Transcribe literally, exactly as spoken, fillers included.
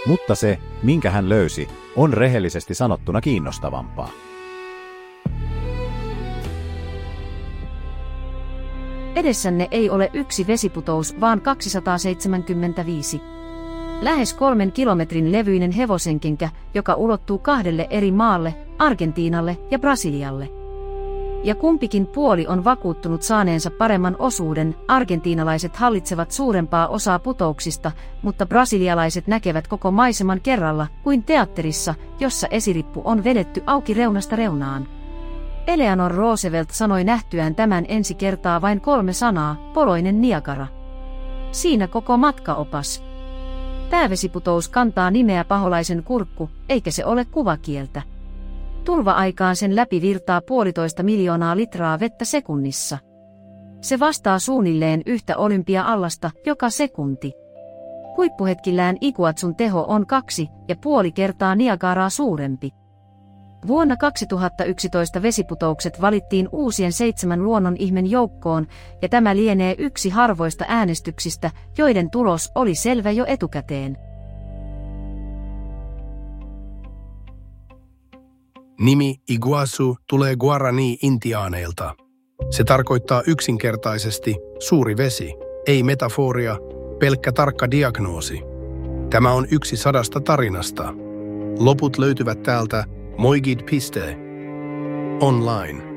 Mutta se, minkä hän löysi, on rehellisesti sanottuna kiinnostavampaa. Edessänne ei ole yksi vesiputous, vaan kaksisataaseitsemänkymmentäviisi. Lähes kolmen kilometrin levyinen hevosenkenkä, joka ulottuu kahdelle eri maalle, Argentiinalle ja Brasilialle. Ja kumpikin puoli on vakuuttunut saaneensa paremman osuuden. Argentiinalaiset hallitsevat suurempaa osaa putouksista, mutta brasilialaiset näkevät koko maiseman kerralla, kuin teatterissa, jossa esirippu on vedetty auki reunasta reunaan. Eleanor Roosevelt sanoi nähtyään tämän ensi kertaa vain kolme sanaa: poloinen Niagara. Siinä koko matkaopas. Päävesiputous kantaa nimeä Paholaisen kurkku, eikä se ole kuvakieltä. Tulva-aikaan sen läpi virtaa puolitoista miljoonaa litraa vettä sekunnissa. Se vastaa suunnilleen yhtä Olympia-allasta joka sekunti. Huippuhetkillään Iguazun teho on kaksi ja puoli kertaa Niagaraa suurempi. Vuonna kaksituhattayksitoista vesiputoukset valittiin uusien seitsemän luonnonihmen joukkoon, ja tämä lienee yksi harvoista äänestyksistä, joiden tulos oli selvä jo etukäteen. Nimi Iguazu tulee Guarani-intiaaneilta. Se tarkoittaa yksinkertaisesti suuri vesi, ei metaforia, pelkkä tarkka diagnoosi. Tämä on yksi sadasta tarinasta. Loput löytyvät täältä Moigid piste online.